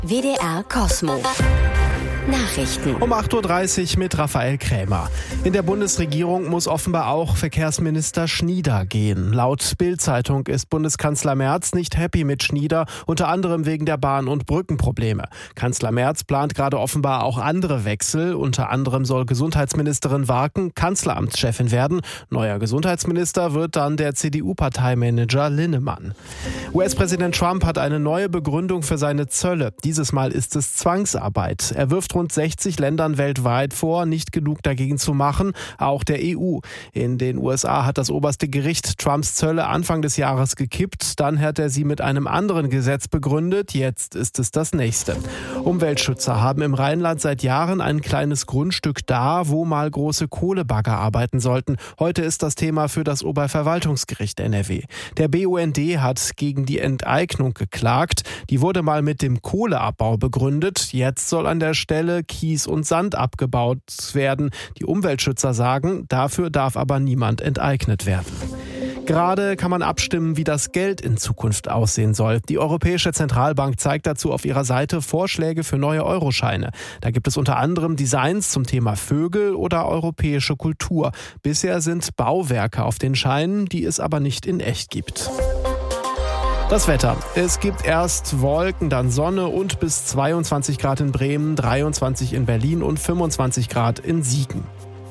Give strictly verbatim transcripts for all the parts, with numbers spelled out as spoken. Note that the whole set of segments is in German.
W D R Kosmo. Nachrichten. Um acht Uhr dreißig mit Raphael Krämer. In der Bundesregierung muss offenbar auch Verkehrsminister Schnieder gehen. Laut Bild-Zeitung ist Bundeskanzler Merz nicht happy mit Schnieder, unter anderem wegen der Bahn- und Brückenprobleme. Kanzler Merz plant gerade offenbar auch andere Wechsel. Unter anderem soll Gesundheitsministerin Warken Kanzleramtschefin werden. Neuer Gesundheitsminister wird dann der C D U-Parteimanager Linnemann. U S-Präsident Trump hat eine neue Begründung für seine Zölle. Dieses Mal ist es Zwangsarbeit. Er wirft rund sechzig Ländern weltweit vor, nicht genug dagegen zu machen, auch der E U. In den U S A hat das oberste Gericht Trumps Zölle Anfang des Jahres gekippt. Dann hat er sie mit einem anderen Gesetz begründet. Jetzt ist es das nächste. Umweltschützer haben im Rheinland seit Jahren ein kleines Grundstück da, wo mal große Kohlebagger arbeiten sollten. Heute ist das Thema für das Oberverwaltungsgericht N R W. Der B U N D hat gegen die Enteignung geklagt. Die wurde mal mit dem Kohleabbau begründet. Jetzt soll an der Stelle Kies und Sand abgebaut werden. Die Umweltschützer sagen, dafür darf aber niemand enteignet werden. Gerade kann man abstimmen, wie das Geld in Zukunft aussehen soll. Die Europäische Zentralbank zeigt dazu auf ihrer Seite Vorschläge für neue Euroscheine. Da gibt es unter anderem Designs zum Thema Vögel oder europäische Kultur. Bisher sind Bauwerke auf den Scheinen, die es aber nicht in echt gibt. Das Wetter. Es gibt erst Wolken, dann Sonne und bis zweiundzwanzig Grad in Bremen, dreiundzwanzig in Berlin und fünfundzwanzig Grad in Siegen.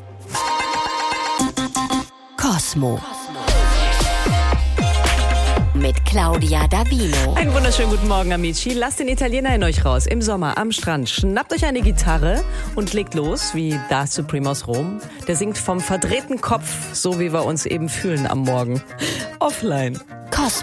Kosmo. Mit Claudia Davino. Einen wunderschönen guten Morgen, Amici. Lasst den Italiener in euch raus. Im Sommer am Strand. Schnappt euch eine Gitarre und legt los, wie Da Supreme aus Rom. Der singt vom verdrehten Kopf, so wie wir uns eben fühlen am Morgen. Offline.